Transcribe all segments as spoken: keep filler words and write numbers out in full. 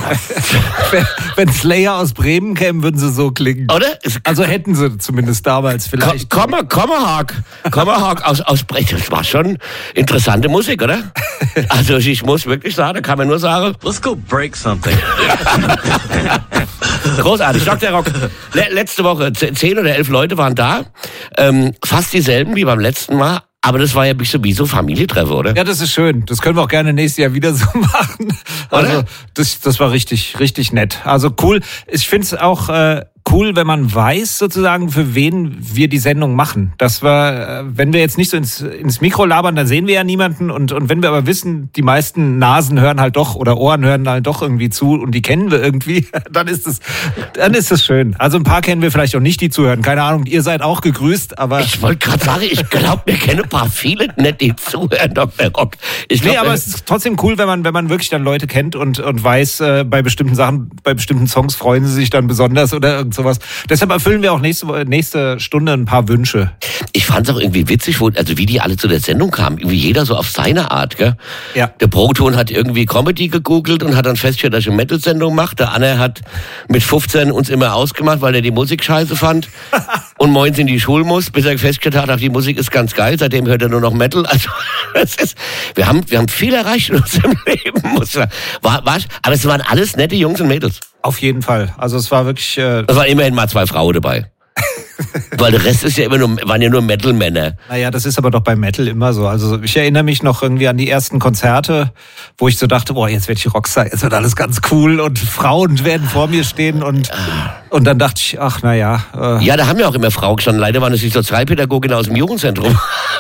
Wenn Slayer aus Bremen kämen, würden sie so klingen. Oder? Also hätten sie zumindest damals vielleicht. Kommer, Tomahawk. Tomahawk aus, aus Bremen. Das war schon interessante Musik, oder? Also ich muss wirklich sagen, da kann man nur sagen... Let's go break something. Großartig. Doktor Rock. Le- letzte Woche, zehn oder elf Leute waren da. Ähm, fast dieselben wie beim letzten Mal. Aber das war ja wie so Familientreffen, oder? Ja, das ist schön. Das können wir auch gerne nächstes Jahr wieder so machen. Also Oder? das, das war richtig, richtig nett. Also cool. Ich finde es auch äh, cool, wenn man weiß sozusagen, für wen wir die Sendung machen. Das war, äh, wenn wir jetzt nicht so ins, ins Mikro labern, dann sehen wir ja niemanden. Und, und wenn wir aber wissen, die meisten Nasen hören halt doch oder Ohren hören halt doch irgendwie zu und die kennen wir irgendwie, dann ist es, dann ist es schön. Also ein paar kennen wir vielleicht auch nicht, die zuhören. Keine Ahnung, ihr seid auch gegrüßt, aber... Ich wollte gerade sagen, ich glaube, wir kennen ein paar viele nicht, die zuhören, Doktor Rock. Ich glaub, Nee, aber es ist trotzdem cool, wenn man, wenn man wirklich dann Leute kennt und, und weiß, äh, bei bestimmten Sachen, bei bestimmten Songs freuen sie sich dann besonders oder irgend sowas. Deshalb erfüllen wir auch nächste, nächste Stunde ein paar Wünsche. Ich fand es auch irgendwie witzig, wo, also wie die alle zu der Sendung kamen. Irgendwie jeder so auf seine Art, gell? Ja. Der Proton hat irgendwie Comedy gegoogelt und hat dann festgestellt, dass ich eine Metal-Sendung mache. Der Anne hat mit fünfzehn uns immer ausgemacht, weil er die Musik scheiße fand und morgens in die Schule muss, bis er festgestellt hat, ach, die Musik ist ganz geil. Seitdem hört er nur noch Metal. Also, das ist, wir haben, wir haben viel erreicht in unserem Leben, muss man. War, war, aber es waren alles nette Jungs und Mädels. Auf jeden Fall. Also es war wirklich... Äh, Es waren immerhin mal zwei Frauen dabei. Weil der Rest ist ja immer nur, waren ja nur Metal-Männer. Naja, das ist aber doch bei Metal immer so. Also ich erinnere mich noch irgendwie an die ersten Konzerte, wo ich so dachte, boah, jetzt werde ich Rockstar, jetzt wird alles ganz cool und Frauen werden vor mir stehen und und dann dachte ich, ach naja. Äh, Ja, da haben ja auch immer Frauen gestanden. Leider waren es die Sozialpädagogin aus dem Jugendzentrum.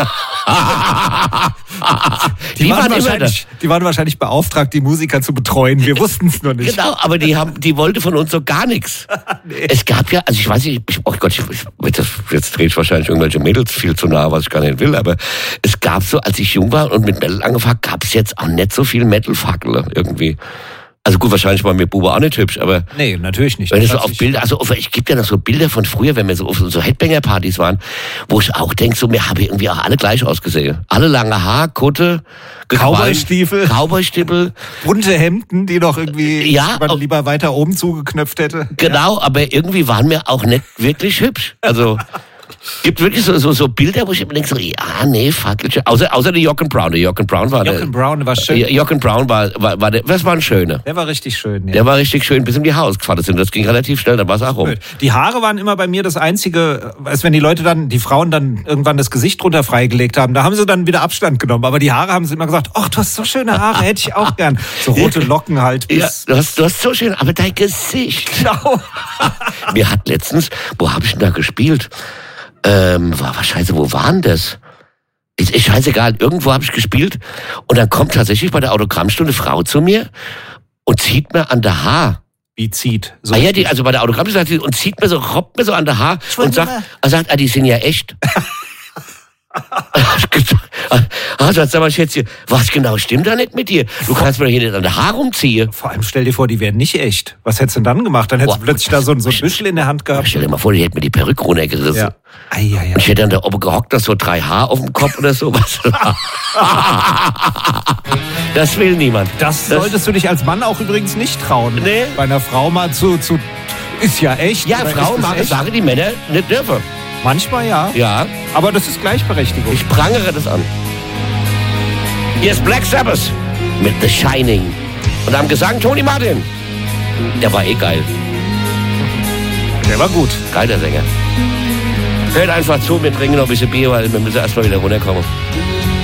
die, die waren waren immer da. wahrscheinlich, die waren wahrscheinlich beauftragt, die Musiker zu betreuen. Wir wussten es noch nicht. Genau, aber die haben, die wollte von uns so gar nichts. Nee. Es gab ja, also ich weiß nicht, ich, oh Gott, ich, ich, das, jetzt drehe ich wahrscheinlich irgendwelche Mädels viel zu nah, was ich gar nicht will, aber es gab so, als ich jung war und mit Metal angefangen, gab es jetzt auch nicht so viel Metal-Fackel irgendwie. Also gut, wahrscheinlich war mir Bube auch nicht hübsch, aber... Nee, natürlich nicht. Wenn es so Das auf ich- Bilder, also auf, ich gebe ja noch so Bilder von früher, wenn wir so auf so Headbanger-Partys waren, wo ich auch denke, so, wir haben irgendwie auch alle gleich ausgesehen. Alle lange Haar, Kutte, gequalmt, Cowboystiefel. Cowboystiefel. bunte Hemden, die doch irgendwie Ja, man auch- lieber weiter oben zugeknöpft hätte. Genau, aber irgendwie waren wir auch nicht wirklich hübsch. Also gibt wirklich so, so, so Bilder, wo ich immer denke, so, ja, nee, fuck. Außer, außer der Jochen Brown. Der Jochen Brown war Jochen Brown war schön. der. Jochen Brown war, war, war der, das war ein schöner. Der war richtig schön. Ja. Der war richtig schön, bis um die Haare ausgefahren sind. Das ging relativ schnell, dann war es auch rum. Die Haare waren immer bei mir das Einzige, als wenn die Leute dann, die Frauen dann irgendwann das Gesicht drunter freigelegt haben, da haben sie dann wieder Abstand genommen. Aber die Haare haben sie immer gesagt, ach, du hast so schöne Haare, hätte ich auch gern. So rote Locken halt. Ja, Bis du hast, du hast so schön, aber dein Gesicht. genau. Mir hat letztens, wo habe ich denn da gespielt? Ähm, war, was scheiße, wo waren das? Ist, ist scheißegal, irgendwo habe ich gespielt und dann kommt tatsächlich bei der Autogrammstunde Frau zu mir und zieht mir an der Haar. Wie zieht. So Ah ja, die, also bei der Autogrammstunde sagt sie, und zieht mir so, robbt mir so an der Haar und sagt, er sagt, ah, die sind ja echt. Also, sag mal, Schätzchen, was genau stimmt da nicht mit dir? Du kannst mir doch hier nicht an der Haar rumziehen. Vor allem stell dir vor, die wären nicht echt. Was hättest du denn dann gemacht? Dann hättest du Boah, plötzlich da so, ein- so ein Büschel in der Hand gehabt. Stell dir mal vor, die hätte mir die Perücke runtergerissen. Ja. Ei, ei, ei. Und ich hätte dann da oben gehockt, noch so drei Haar auf dem Kopf oder sowas. Das will niemand. Das solltest du dich als Mann auch übrigens nicht trauen. Nee. Bei einer Frau mal zu, zu ist ja echt. Ja, oder Frauen ist das machen, echt? sagen die Männer nicht dürfen. Manchmal ja. Ja, Aber das ist Gleichberechtigung. ich prangere das an. Hier ist Black Sabbath mit The Shining. Und am Gesang Tony Martin. Der war eh geil. Der war gut. Geiler Sänger. Hört einfach zu, wir trinken noch ein bisschen Bier, weil wir müssen erstmal wieder runterkommen.